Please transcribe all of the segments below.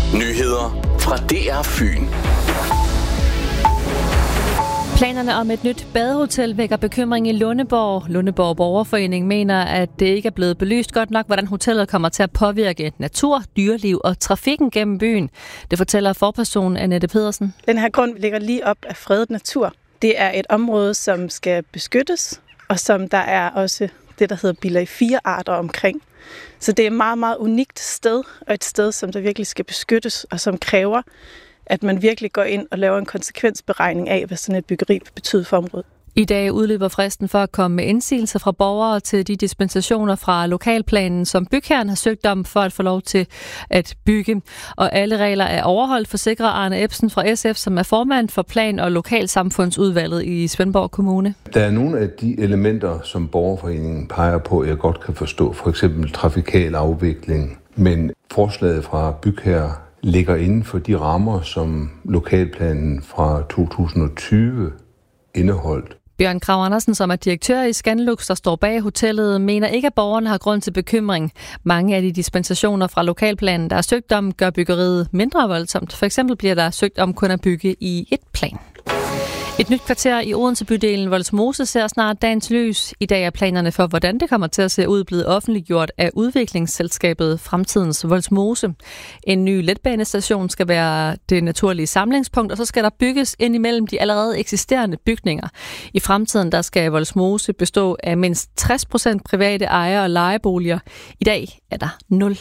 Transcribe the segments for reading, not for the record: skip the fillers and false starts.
Nyheder fra DR Fyn. Planerne om et nyt badehotel vækker bekymring i Lundeborg. Lundeborg Borgerforening mener, at det ikke er blevet belyst godt nok, hvordan hotellet kommer til at påvirke natur, dyreliv og trafikken gennem byen. Det fortæller forperson Annette Pedersen. Den her grund ligger lige op af fredet natur. Det er et område, som skal beskyttes, og som der er også det, der hedder bilag 4-arter omkring. Så det er et meget, meget unikt sted, og et sted, som der virkelig skal beskyttes, og som kræver, at man virkelig går ind og laver en konsekvensberegning af, hvad sådan et byggeri vil betyde for området. I dag udløber fristen for at komme med indsigelser fra borgere til de dispensationer fra lokalplanen, som bygherren har søgt om for at få lov til at bygge. Og alle regler er overholdt, forsikrer Arne Ebsen fra SF, som er formand for Plan- og Lokalsamfundsudvalget i Svendborg Kommune. Der er nogle af de elementer, som borgerforeningen peger på, jeg godt kan forstå, for eksempel trafikal afvikling, men forslaget fra bygherre ligger inden for de rammer, som lokalplanen fra 2020 indeholdt. Bjørn Krag Andersen, som er direktør i Scanlux, der står bag hotellet, mener ikke, at borgerne har grund til bekymring. Mange af de dispensationer fra lokalplanen, der er søgt om, gør byggeriet mindre voldsomt. For eksempel bliver der søgt om kun at bygge i et plan. Et nyt kvarter i Odense-bydelen Vollsmose ser snart dagens lys. I dag er planerne for, hvordan det kommer til at se ud, blevet offentliggjort af udviklingsselskabet Fremtidens Vollsmose. En ny letbanestation skal være det naturlige samlingspunkt, og så skal der bygges ind imellem de allerede eksisterende bygninger. I fremtiden der skal Vollsmose bestå af mindst 60% private ejer- og lejeboliger. I dag er der 0.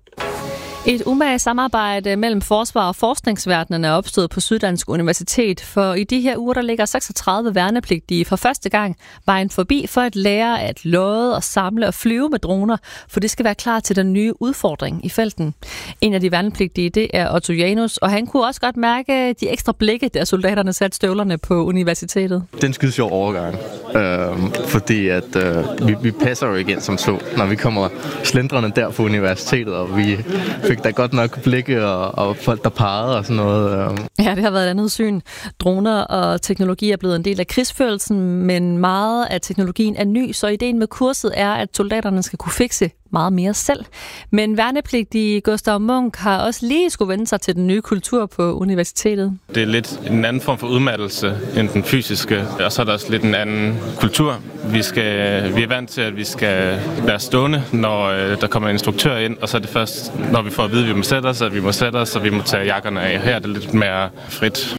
Et umage samarbejde mellem forsvar og forskningsverdenen er opstået på Syddansk Universitet, for i de her uger der ligger 36 værnepligtige for første gang vejen forbi for at lære at lodde og samle og flyve med droner, for det skal være klar til den nye udfordring i felten. En af de værnepligtige, det er Otto Janus, og han kunne også godt mærke de ekstra blikke, der soldaterne satte støvlerne på universitetet. Det er en skide sjov overgang, fordi at vi passer jo igen som så, når vi kommer slendrende der på universitetet, og vi fik da godt nok blikke og folk, der pegede og sådan noget. Ja, det har været et andet syn. Droner og teknologi er blevet en del af krigsførelsen, men meget af teknologien er ny, så ideen med kurset er, at soldaterne skal kunne fikse meget mere selv. Men værnepligtige Gustav Munk har også lige skulle vende sig til den nye kultur på universitetet. Det er lidt en anden form for udmattelse end den fysiske, og så er der også lidt en anden kultur. Vi er vant til, at vi skal være stående, når der kommer en instruktør ind, og så er det først, når vi får at vide, at vi må sætte os, at vi må sætte os, og vi må tage jakkerne af. Her er det lidt mere frit.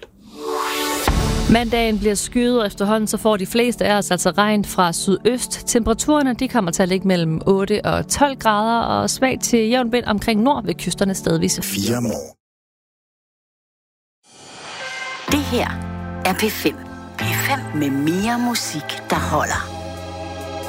Mandagen bliver skyet, og efterhånden så får de fleste af os altså regn fra sydøst. Temperaturerne de kommer til at ligge mellem 8 og 12 grader, og svagt til jævn vind omkring nord ved kysterne stedvis. 4 morgen. Det her er P5. P5 med mere musik, der holder.